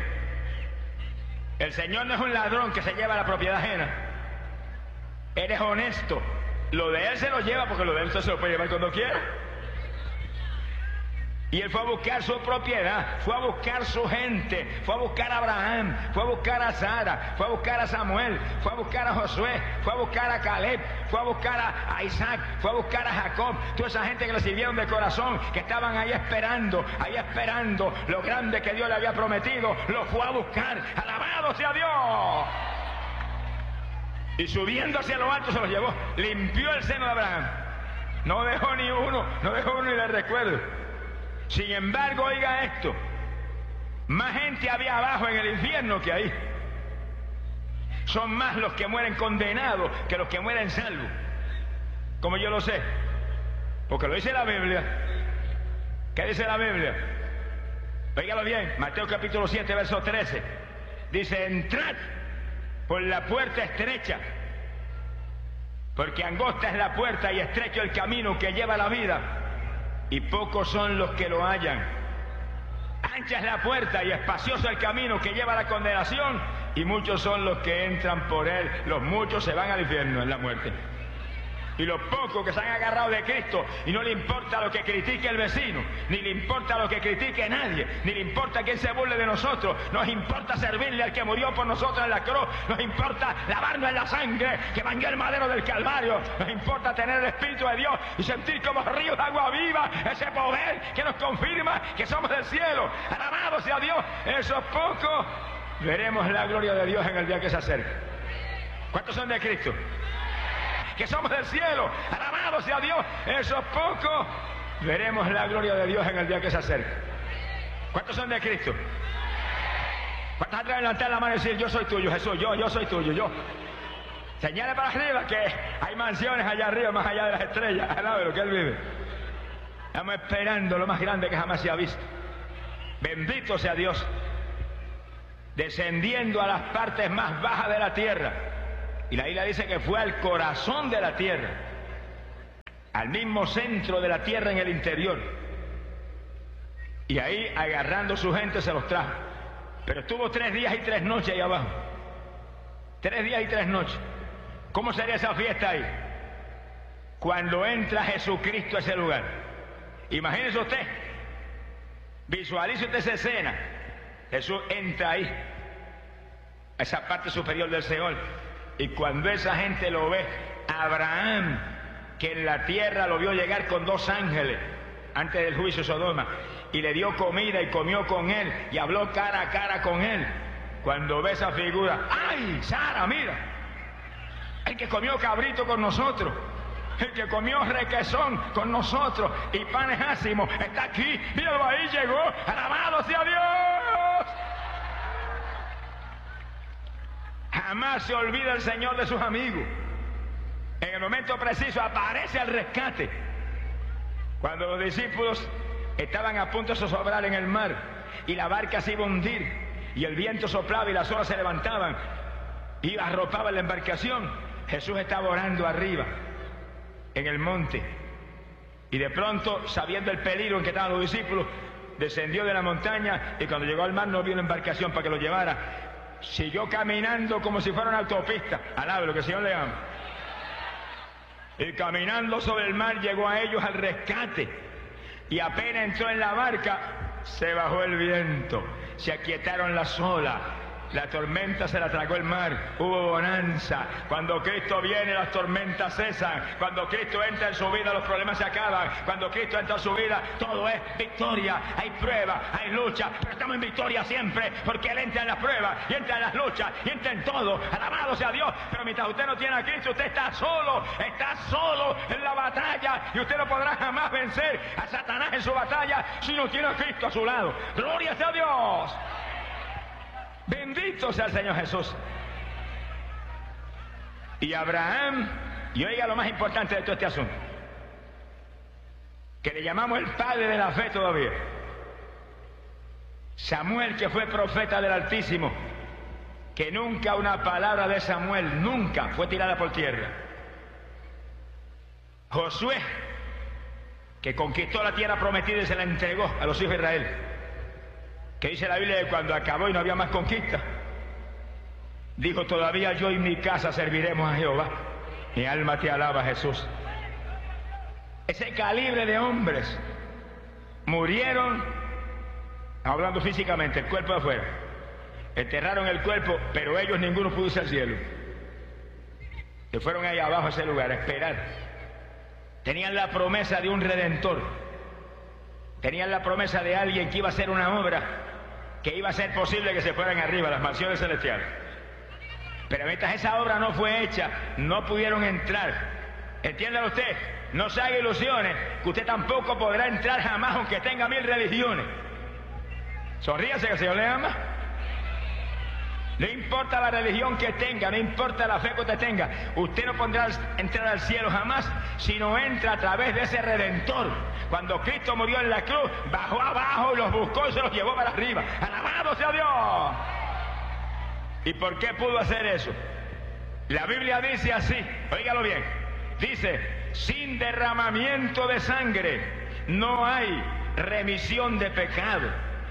El Señor no es un ladrón que se lleva la propiedad ajena. Él es honesto. Lo de Él se lo lleva, porque lo de Él se lo puede llevar cuando quiera. Y Él fue a buscar su propiedad, fue a buscar su gente, fue a buscar a Abraham, fue a buscar a Sara, fue a buscar a Samuel, fue a buscar a Josué, fue a buscar a Caleb, fue a buscar a, a Isaac, fue a buscar a Jacob. Toda esa gente que le sirvieron de corazón, que estaban ahí esperando, ahí esperando lo grande que Dios le había prometido, lo fue a buscar. ¡Alabado sea Dios! Y subiendo hacia lo alto se los llevó, limpió el seno de Abraham. No dejó ni uno, no dejó uno y le recuerdo. Sin embargo, oiga esto, más gente había abajo en el infierno que ahí. Son más los que mueren condenados que los que mueren salvos. Como yo lo sé, porque lo dice la Biblia. ¿Qué dice la Biblia? Óigalo bien, Mateo capítulo siete, verso trece. Dice: entrad por la puerta estrecha, porque angosta es la puerta y estrecho el camino que lleva a la vida, y pocos son los que lo hallan. Ancha es la puerta y espacioso el camino que lleva a la condenación, y muchos son los que entran por él. Los muchos se van al infierno, en la muerte. Y los pocos que se han agarrado de Cristo y no le importa lo que critique el vecino, ni le importa lo que critique nadie, ni le importa quién se burle de nosotros. Nos importa servirle al que murió por nosotros en la cruz. Nos importa lavarnos en la sangre que bañó el madero del Calvario. Nos importa tener el Espíritu de Dios y sentir como ríos de agua viva ese poder que nos confirma que somos del cielo. Alabado sea Dios. Esos pocos veremos la gloria de Dios en el día que se acerca. ¿Cuántos son de Cristo? Que somos del cielo. Alabado sea Dios. Esos pocos veremos la gloria de Dios en el día que se acerca. ¿Cuántos son de Cristo? ¿Cuántos atreven a levantar la mano y decir: yo soy tuyo, Jesús? Yo, yo soy tuyo, yo. Señale para arriba que hay mansiones allá arriba, más allá de las estrellas, al lado de lo que Él vive. Estamos esperando lo más grande que jamás se ha visto. Bendito sea Dios. Descendiendo a las partes más bajas de la tierra. Y la Biblia dice que fue al corazón de la tierra, al mismo centro de la tierra en el interior. Y ahí, agarrando su gente, se los trajo. Pero estuvo tres días y tres noches ahí abajo. Tres días y tres noches. ¿Cómo sería esa fiesta ahí? Cuando entra Jesucristo a ese lugar. Imagínese usted, visualice usted esa escena. Jesús entra ahí, a esa parte superior del Seol. Y cuando esa gente lo ve, Abraham, que en la tierra lo vio llegar con dos ángeles antes del juicio de Sodoma, y le dio comida y comió con él y habló cara a cara con él. Cuando ve esa figura, ¡ay, Sara, mira! El que comió cabrito con nosotros, el que comió requesón con nosotros y panes ácimos, está aquí, míralo ahí, llegó, alabado sea Dios. Jamás se olvida el Señor de sus amigos. En el momento preciso aparece al rescate. Cuando los discípulos estaban a punto de zozobrar en el mar y la barca se iba a hundir y el viento soplaba y las olas se levantaban y arropaba la embarcación, Jesús estaba orando arriba en el monte, y de pronto, sabiendo el peligro en que estaban los discípulos, descendió de la montaña, y cuando llegó al mar no vio una embarcación para que lo llevara. Siguió caminando como si fuera una autopista. Alabe lo que el Señor le ama. Y caminando sobre el mar llegó a ellos al rescate, y apenas entró en la barca se bajó el viento, se aquietaron las olas, la tormenta se la tragó el mar, hubo bonanza. Cuando Cristo viene, las tormentas cesan. Cuando Cristo entra en su vida, los problemas se acaban. Cuando Cristo entra en su vida, todo es victoria. Hay prueba, hay lucha, pero estamos en victoria siempre, porque Él entra en las pruebas y entra en las luchas y entra en todo. Alabado sea Dios. Pero mientras usted no tiene a Cristo, usted está solo, está solo en la batalla, y usted no podrá jamás vencer a Satanás en su batalla si no tiene a Cristo a su lado. Gloria sea a Dios. Bendito sea el Señor Jesús. Y Abraham, y oiga lo más importante de todo este asunto, que le llamamos el padre de la fe todavía. Samuel, que fue profeta del Altísimo, que nunca una palabra de Samuel, nunca fue tirada por tierra. Josué, que conquistó la tierra prometida y se la entregó a los hijos de Israel, que dice la Biblia que cuando acabó y no había más conquista, dijo: todavía yo y mi casa serviremos a Jehová. Mi alma te alaba, Jesús. Ese calibre de hombres murieron, hablando físicamente, el cuerpo de afuera, enterraron el cuerpo, pero ellos ninguno pudo irse al cielo. Se fueron ahí abajo a ese lugar a esperar. Tenían la promesa de un redentor, tenían la promesa de alguien que iba a hacer una obra, que iba a ser posible que se fueran arriba a las mansiones celestiales. Pero mientras esa obra no fue hecha, no pudieron entrar. Entiéndalo usted, no se haga ilusiones, que usted tampoco podrá entrar jamás aunque tenga mil religiones. Sonríase, que el Señor le ama. No importa la religión que tenga, no importa la fe que usted tenga, usted no podrá entrar al cielo jamás si no entra a través de ese Redentor. Cuando Cristo murió en la cruz, bajó abajo y los buscó y se los llevó para arriba. ¡Alabado sea Dios! ¿Y por qué pudo hacer eso? La Biblia dice así, óigalo bien, dice: sin derramamiento de sangre no hay remisión de pecado.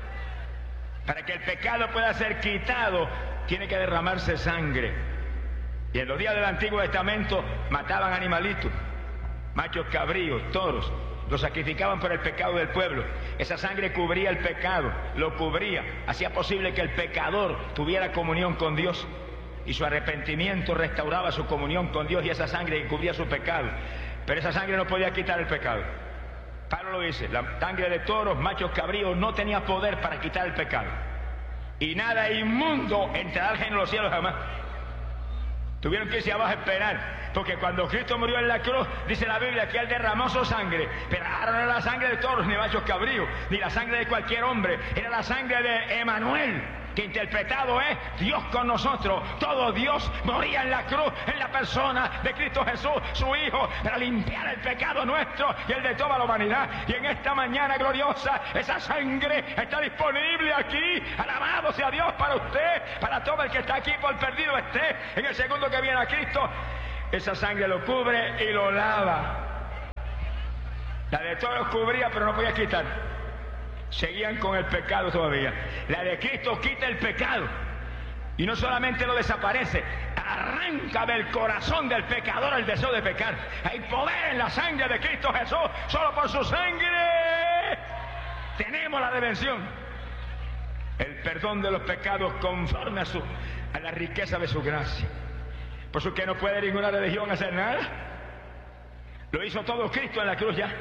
Para que el pecado pueda ser quitado, tiene que derramarse sangre. Y en los días del Antiguo Testamento mataban animalitos, machos cabríos, toros, los sacrificaban por el pecado del pueblo. Esa sangre cubría el pecado, lo cubría, hacía posible que el pecador tuviera comunión con Dios, y su arrepentimiento restauraba su comunión con Dios, y esa sangre cubría su pecado. Pero esa sangre no podía quitar el pecado. Pablo lo dice: la sangre de toros, machos cabríos, no tenía poder para quitar el pecado. Y nada inmundo entrará al reino de los cielos jamás. Tuvieron que irse abajo a esperar, porque cuando Cristo murió en la cruz, dice la Biblia que Él derramó su sangre, pero ahora no era la sangre de toros ni machos cabríos, ni la sangre de cualquier hombre, era la sangre de Emanuel, que interpretado es Dios con nosotros. Todo Dios moría en la cruz, en la persona de Cristo Jesús, su Hijo, para limpiar el pecado nuestro y el de toda la humanidad. Y en esta mañana gloriosa, esa sangre está disponible aquí. Alabado sea Dios para usted, para todo el que está aquí, por perdido esté. En el segundo que viene a Cristo, esa sangre lo cubre y lo lava. La de todos los cubría, pero no podía quitar. Seguían con el pecado todavía. La de Cristo quita el pecado. Y no solamente lo desaparece, arranca del corazón del pecador el deseo de pecar. Hay poder en la sangre de Cristo Jesús. Solo por su sangre tenemos la redención. El perdón de los pecados conforme a, su, a la riqueza de su gracia. Por eso que no puede ninguna religión hacer nada. Lo hizo todo Cristo en la cruz ya.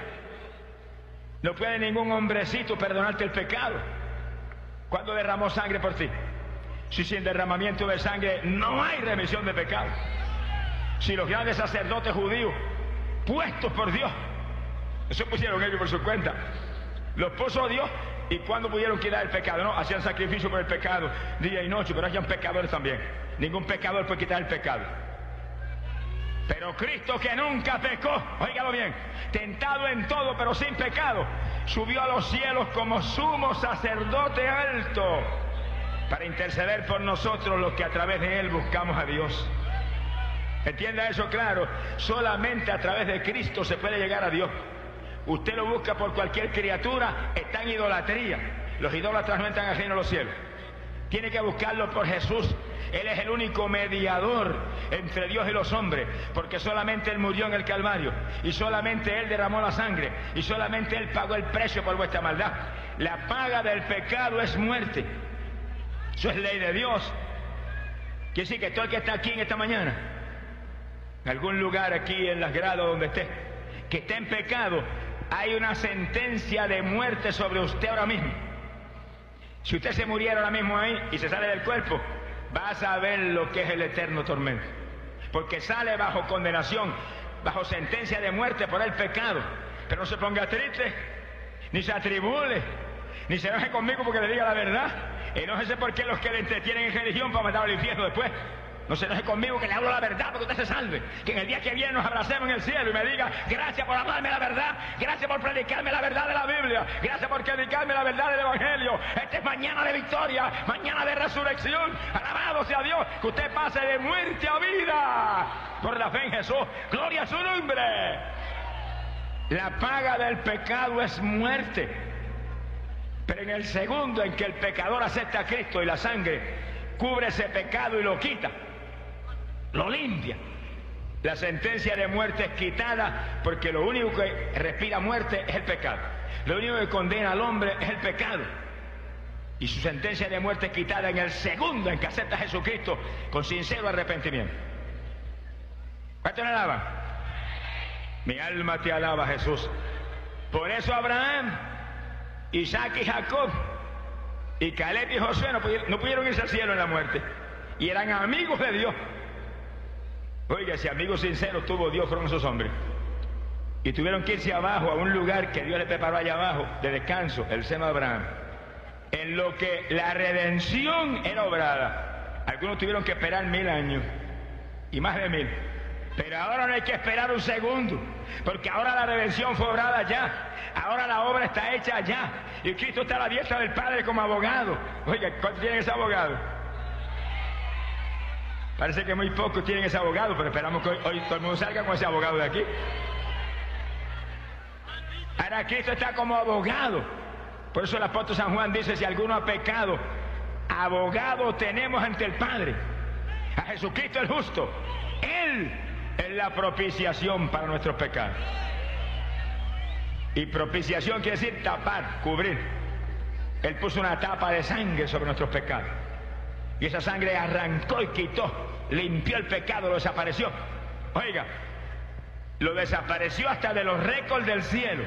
No puede ningún hombrecito perdonarte el pecado. ¿Cuándo derramó sangre por ti? Si sin derramamiento de sangre no hay remisión de pecado. Si los grandes sacerdotes judíos, puestos por Dios, eso pusieron ellos por su cuenta, los puso Dios, y cuando pudieron quitar el pecado, no, hacían sacrificio por el pecado día y noche, pero hayan pecadores también. Ningún pecador puede quitar el pecado. Pero Cristo, que nunca pecó, óigalo bien, tentado en todo pero sin pecado, subió a los cielos como sumo sacerdote alto para interceder por nosotros los que a través de Él buscamos a Dios. Entienda eso claro, solamente a través de Cristo se puede llegar a Dios. Usted lo busca por cualquier criatura, está en idolatría. Los idólatras no entran al reino de los cielos. Tiene que buscarlo por Jesús. Él es el único mediador entre Dios y los hombres, porque solamente Él murió en el Calvario, y solamente Él derramó la sangre, y solamente Él pagó el precio por vuestra maldad. La paga del pecado es muerte. Eso es ley de Dios. Quiere decir que todo el que está aquí en esta mañana, en algún lugar aquí en las gradas donde esté, que esté en pecado, hay una sentencia de muerte sobre usted ahora mismo. Si usted se muriera ahora mismo ahí y se sale del cuerpo, va a saber lo que es el eterno tormento, porque sale bajo condenación, bajo sentencia de muerte por el pecado. Pero no se ponga triste, ni se atribule, ni se enoje conmigo porque le diga la verdad. Enójese porque los que le entretienen en religión para mandar al infierno después. No se enoje conmigo que le hablo la verdad para que usted se salve. Que en el día que viene nos abracemos en el cielo y me diga: gracias por hablarme la verdad, gracias por predicarme la verdad de la Biblia, gracias por predicarme la verdad del Evangelio. Esta es mañana de victoria, mañana de resurrección. Alabado sea Dios, que usted pase de muerte a vida por la fe en Jesús. Gloria a su nombre. La paga del pecado es muerte. Pero en el segundo en que el pecador acepta a Cristo y la sangre cubre ese pecado y lo quita, lo limpia, la sentencia de muerte es quitada, porque lo único que respira muerte es el pecado. Lo único que condena al hombre es el pecado. Y su sentencia de muerte es quitada en el segundo en que acepta a Jesucristo con sincero arrepentimiento. ¿Cuánto le alaban? Mi alma te alaba, Jesús. Por eso Abraham, Isaac y Jacob, y Caleb y Josué no pudieron, no pudieron irse al cielo en la muerte, y eran amigos de Dios. Oiga, si amigos sinceros tuvo Dios fueron esos hombres, y tuvieron que irse abajo a un lugar que Dios le preparó allá abajo de descanso, el seno de Abraham, en lo que la redención era obrada. Algunos tuvieron que esperar mil años y más de mil, pero ahora no hay que esperar un segundo, porque ahora la redención fue obrada ya. Ahora la obra está hecha ya, y Cristo está a la diestra del Padre como abogado. Oiga, ¿cuántos tienen ese abogado? Parece que muy pocos tienen ese abogado, pero esperamos que hoy, hoy todo el mundo salga con ese abogado de aquí. Ahora Cristo está como abogado. Por eso el apóstol San Juan dice: si alguno ha pecado, abogado tenemos ante el Padre, a Jesucristo el justo. Él es la propiciación para nuestros pecados. Y propiciación quiere decir tapar, cubrir. Él puso una tapa de sangre sobre nuestros pecados, y esa sangre arrancó y quitó, limpió el pecado, lo desapareció. Oiga, lo desapareció hasta de los récords del cielo.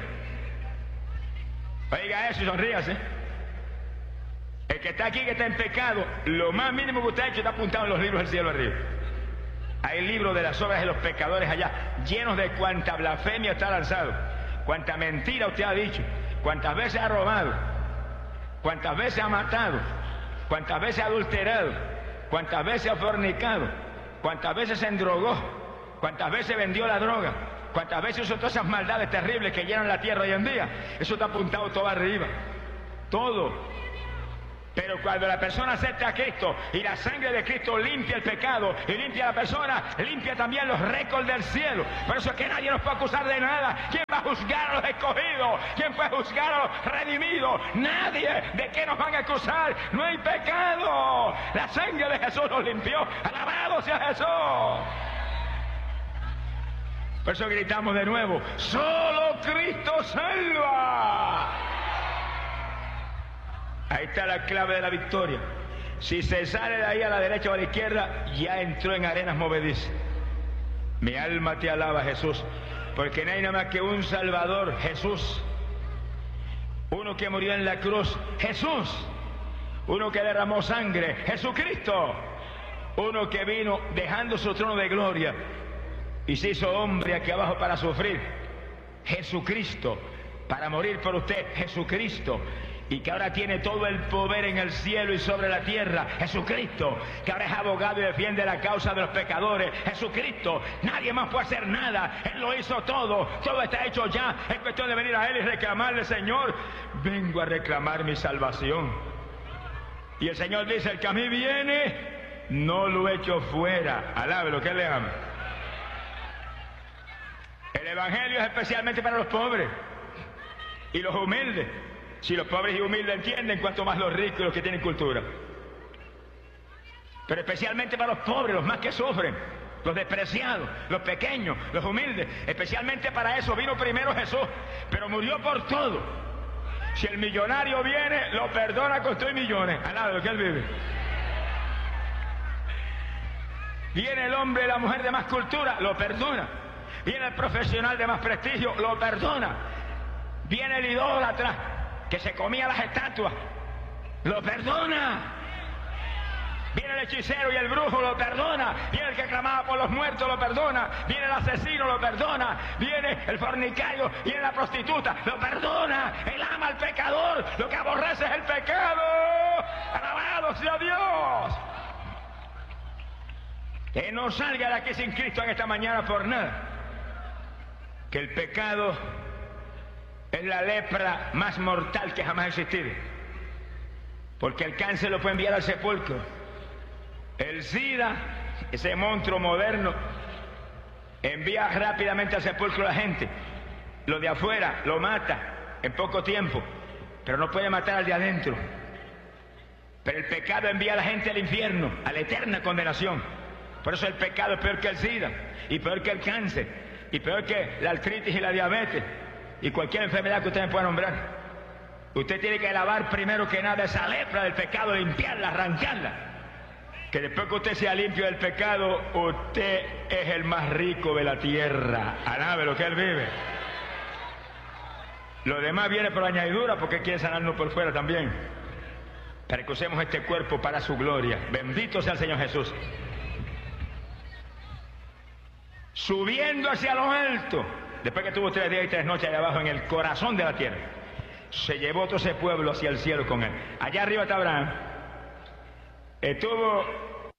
Oiga eso y sonríase. El que está aquí, que está en pecado, lo más mínimo que usted ha hecho está apuntado en los libros del cielo arriba. Hay libros de las obras de los pecadores allá, llenos de cuánta blasfemia está lanzado, cuánta mentira usted ha dicho, cuántas veces ha robado, cuántas veces ha matado, cuántas veces ha adulterado, cuántas veces ha fornicado, cuántas veces se endrogó, cuántas veces vendió la droga, cuántas veces hizo todas esas maldades terribles que llenan la tierra hoy en día. Eso está apuntado todo arriba, todo. Pero cuando la persona acepta a Cristo y la sangre de Cristo limpia el pecado y limpia a la persona, limpia también los récords del cielo. Por eso es que nadie nos puede acusar de nada. ¿Quién va a juzgar a los escogidos? ¿Quién puede juzgar a los redimidos? Nadie. ¿De qué nos van a acusar? No hay pecado. La sangre de Jesús nos limpió. Alabado sea Jesús. Por eso gritamos de nuevo: solo Cristo salva. Ahí está la clave de la victoria. Si se sale de ahí a la derecha o a la izquierda, ya entró en arenas movedizas. Mi alma te alaba, Jesús, porque no hay nada más que un Salvador, Jesús. Uno que murió en la cruz, Jesús. Uno que derramó sangre, Jesucristo. Uno que vino dejando su trono de gloria y se hizo hombre aquí abajo para sufrir, Jesucristo. Para morir por usted, Jesucristo. Y que ahora tiene todo el poder en el cielo y sobre la tierra, Jesucristo. Que ahora es abogado y defiende la causa de los pecadores, Jesucristo. Nadie más puede hacer nada, Él lo hizo todo, todo está hecho ya. Es cuestión de venir a Él y reclamarle: Señor, vengo a reclamar mi salvación. Y el Señor dice: el que a mí viene, no lo echo fuera. Alabe lo que Él le ama. El Evangelio es especialmente para los pobres y los humildes. Si los pobres y humildes entienden, cuanto más los ricos y los que tienen cultura. Pero especialmente para los pobres, los más que sufren, los despreciados, los pequeños, los humildes. Especialmente para eso vino primero Jesús, pero murió por todo. Si el millonario viene, lo perdona con tres millones, al lado de lo que él vive. Viene el hombre y la mujer de más cultura, lo perdona. Viene el profesional de más prestigio, lo perdona. Viene el idólatra que se comía las estatuas, lo perdona. Viene el hechicero y el brujo, lo perdona. Viene el que clamaba por los muertos, lo perdona. Viene el asesino, lo perdona. Viene el fornicario, viene la prostituta, lo perdona. Él ama al pecador, lo que aborrece es el pecado. Alabado sea Dios. Que no salga de aquí sin Cristo en esta mañana por nada. Que el pecado es la lepra más mortal que jamás ha existido, porque el cáncer lo puede enviar al sepulcro. El SIDA, ese monstruo moderno, envía rápidamente al sepulcro a la gente. Lo de afuera lo mata en poco tiempo, pero no puede matar al de adentro. Pero el pecado envía a la gente al infierno, a la eterna condenación. Por eso el pecado es peor que el SIDA, y peor que el cáncer, y peor que la artritis y la diabetes, y cualquier enfermedad que usted me pueda nombrar. Usted tiene que lavar primero que nada esa lepra del pecado, limpiarla, arrancarla. Que después que usted sea limpio del pecado, usted es el más rico de la tierra. Alabe lo que Él vive. Lo demás viene por añadidura, porque quiere sanarnos por fuera también, para que usemos este cuerpo para su gloria. Bendito sea el Señor Jesús. Subiendo hacia lo alto, después que estuvo tres días y tres noches allá abajo en el corazón de la tierra, se llevó todo ese pueblo hacia el cielo con él. Allá arriba está Abraham. Estuvo...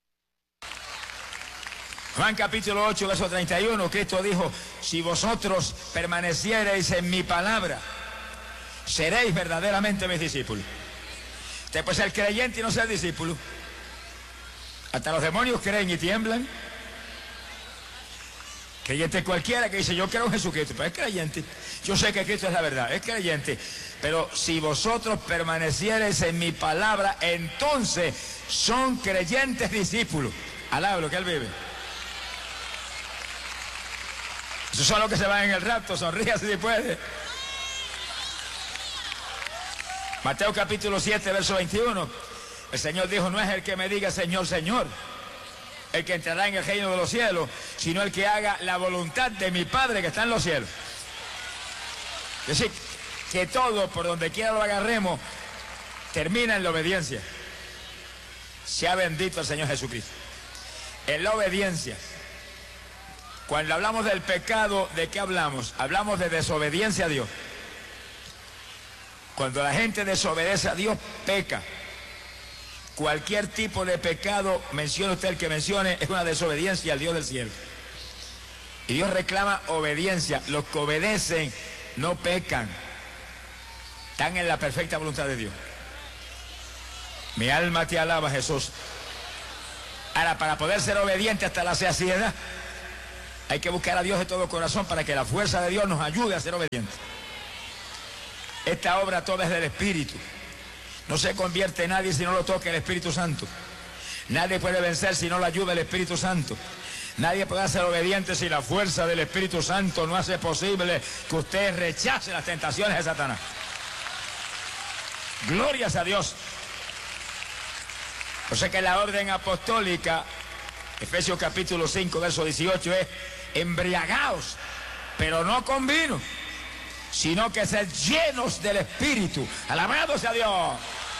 Juan capítulo ocho, verso treinta y uno, Cristo dijo: si vosotros permaneciereis en mi palabra, seréis verdaderamente mis discípulos. Usted puede ser creyente y no ser discípulo. Hasta los demonios creen y tiemblan. Creyente cualquiera que dice: yo creo en Jesucristo, pero es creyente. Yo sé que Cristo es la verdad, es creyente. Pero si vosotros permaneciereis en mi palabra, entonces son creyentes discípulos. Alaba lo que Él vive. Esos son los que se van en el rapto, sonríase si puede. Mateo capítulo siete, verso veintiuno. El Señor dijo: no es el que me diga Señor, Señor, el que entrará en el reino de los cielos, sino el que haga la voluntad de mi Padre que está en los cielos. Es decir, que todo, por donde quiera lo agarremos, termina en la obediencia. Sea bendito el Señor Jesucristo. En la obediencia. Cuando hablamos del pecado, ¿de qué hablamos? Hablamos de desobediencia a Dios. Cuando la gente desobedece a Dios, peca. cualquier tipo de pecado, mencione usted el que mencione, es una desobediencia al Dios del cielo. Y Dios reclama obediencia. Los que obedecen no pecan, están en la perfecta voluntad de Dios. Mi alma te alaba, Jesús. Ahora, para poder ser obediente hasta la saciedad, hay que buscar a Dios de todo corazón para que la fuerza de Dios nos ayude a ser obedientes. Esta obra toda es del Espíritu. No se convierte en nadie si no lo toca el Espíritu Santo. Nadie puede vencer si no lo ayuda el Espíritu Santo. Nadie puede ser obediente si la fuerza del Espíritu Santo no hace posible que usted rechace las tentaciones de Satanás. Glorias a Dios. O sea que la orden apostólica, Efesios capítulo cinco, verso dieciocho, es: embriagaos, pero no con vino, sino que ser llenos del Espíritu. Alabado sea Dios.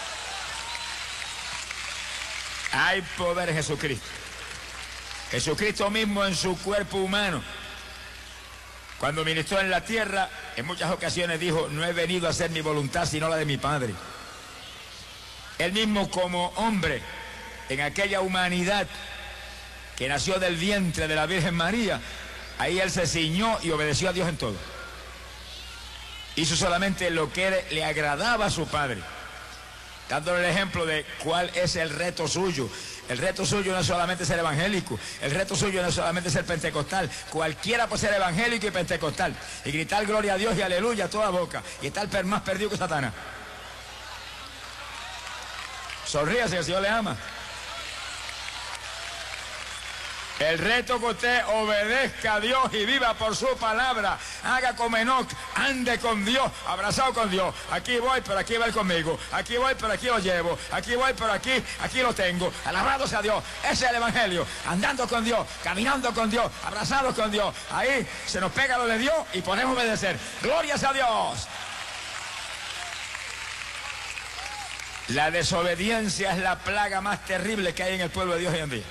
Hay poder en Jesucristo. Jesucristo mismo en su cuerpo humano, cuando ministró en la tierra, en muchas ocasiones dijo: no he venido a hacer mi voluntad sino la de mi Padre. Él mismo como hombre, en aquella humanidad que nació del vientre de la Virgen María, ahí él se ciñó y obedeció a Dios en todo. Hizo solamente lo que le agradaba a su Padre, dándole el ejemplo de cuál es el reto suyo. El reto suyo no es solamente ser evangélico, el reto suyo no es solamente ser pentecostal. Cualquiera puede ser evangélico y pentecostal y gritar gloria a Dios y aleluya a toda boca y estar más perdido que Satanás. Sonríase, el Señor le ama. El reto que usted obedezca a Dios y viva por su palabra. Haga como Enoc, ande con Dios, abrazado con Dios. Aquí voy, pero aquí va él conmigo. Aquí voy, pero aquí lo llevo. Aquí voy, pero aquí, aquí lo tengo. Alabado sea Dios. Ese es el evangelio. Andando con Dios, caminando con Dios, abrazados con Dios. Ahí se nos pega lo de Dios y podemos obedecer. Glorias a Dios. La desobediencia es la plaga más terrible que hay en el pueblo de Dios hoy en día.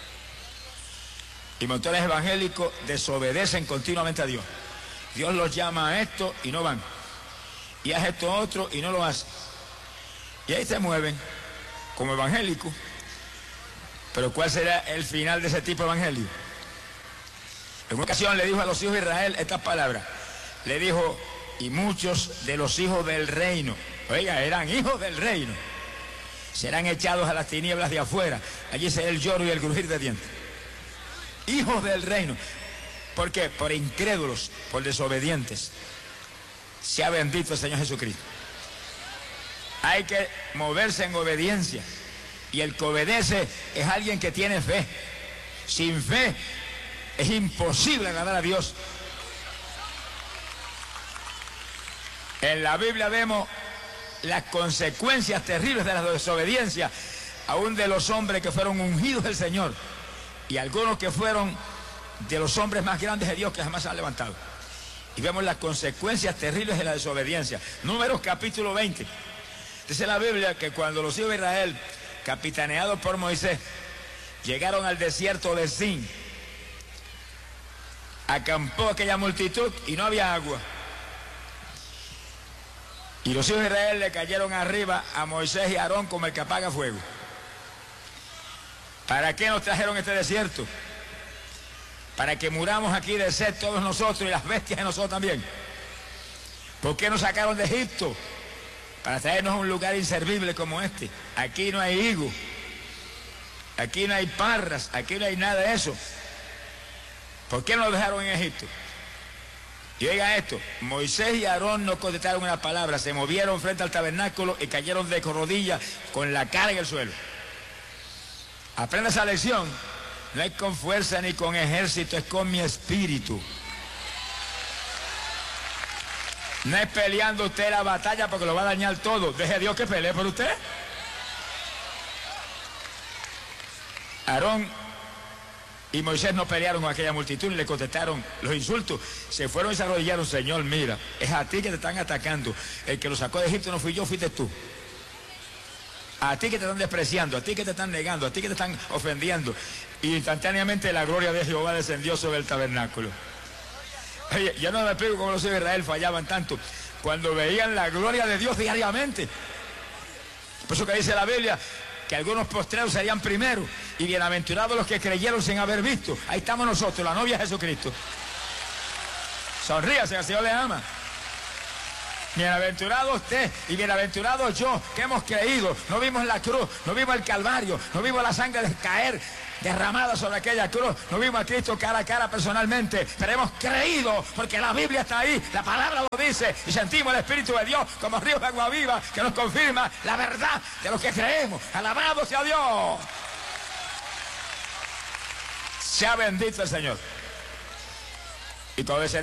Y montones evangélicos desobedecen continuamente a Dios. Dios los llama a esto y no van. Y haz esto otro y no lo hacen. Y ahí se mueven como evangélicos. Pero ¿cuál será el final de ese tipo de evangelio? En una ocasión le dijo a los hijos de Israel estas palabras. Le dijo: y muchos de los hijos del reino, oiga, eran hijos del reino, serán echados a las tinieblas de afuera. Allí será el lloro y el crujir de dientes. Hijos del reino. ¿Por qué? Por incrédulos, por desobedientes. Sea bendito el Señor Jesucristo. Hay que moverse en obediencia. Y el que obedece es alguien que tiene fe. Sin fe es imposible agradar a Dios. En la Biblia vemos las consecuencias terribles de la desobediencia, aún de los hombres que fueron ungidos del Señor. Y algunos que fueron de los hombres más grandes de Dios que jamás se han levantado. Y vemos las consecuencias terribles de la desobediencia. Números capítulo veinte. Dice la Biblia que cuando los hijos de Israel, capitaneados por Moisés, llegaron al desierto de Sin, acampó aquella multitud y no había agua. Y los hijos de Israel le cayeron arriba a Moisés y a Aarón como el que apaga fuego. ¿Para qué nos trajeron este desierto? Para que muramos aquí de sed todos nosotros y las bestias de nosotros también. ¿Por qué nos sacaron de Egipto? Para traernos a un lugar inservible como este. Aquí no hay higo, aquí no hay parras, aquí no hay nada de eso. ¿Por qué nos dejaron en Egipto? Y oiga esto, Moisés y Aarón no contestaron una palabra, se movieron frente al tabernáculo y cayeron de rodillas con la cara en el suelo. Aprenda esa lección. No es con fuerza ni con ejército, es con mi espíritu. No es peleando usted la batalla porque lo va a dañar todo. Deje a Dios que pelee por usted. Aarón y Moisés no pelearon con aquella multitud ni le contestaron los insultos. Se fueron y se arrodillaron. Señor, mira, es a ti que te están atacando. El que lo sacó de Egipto no fui yo, fuiste tú. A ti que te están despreciando, a ti que te están negando, a ti que te están ofendiendo. Y instantáneamente la gloria de Jehová descendió sobre el tabernáculo. Oye, yo no me explico cómo los hijos de Israel fallaban tanto cuando veían la gloria de Dios diariamente. Por eso que dice la Biblia que algunos postreros serían primeros, y bienaventurados los que creyeron sin haber visto. Ahí estamos nosotros, la novia de Jesucristo. Sonríase, el Señor le ama. Bienaventurado usted y bienaventurado yo, que hemos creído. No vimos la cruz, no vimos el Calvario, no vimos la sangre de caer derramada sobre aquella cruz, no vimos a Cristo cara a cara personalmente, pero hemos creído porque la Biblia está ahí, la palabra lo dice, y sentimos el Espíritu de Dios como ríos de agua viva que nos confirma la verdad de lo que creemos. Alabado sea Dios. Sea bendito el Señor. Y todo ese